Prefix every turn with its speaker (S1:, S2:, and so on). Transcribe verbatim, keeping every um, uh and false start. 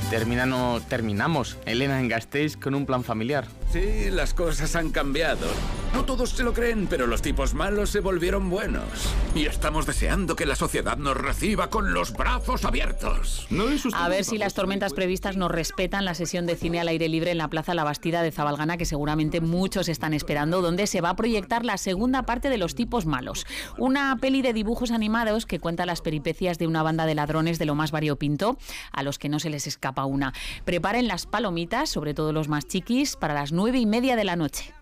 S1: termina no, terminamos, Elena en Gasteiz, con un plan familiar.
S2: Sí, las cosas han cambiado. No todos se lo creen, pero los tipos malos se volvieron buenos. Y estamos deseando que la sociedad nos reciba con los brazos abiertos.
S3: ¿No es usted
S4: A ver si las tormentas previstas nos respetan la sesión de cine al aire libre en la Plaza La Bastida de Zabalgana, que seguramente muchos están esperando, donde se va a proyectar la segunda parte de Los tipos malos. Una peli de dibujos animados que cuenta las peripecias de una banda de ladrones de lo más variopinto, a los que no se les escapa una. Preparen las palomitas, sobre todo los más chiquis, para las nueve y media de la noche.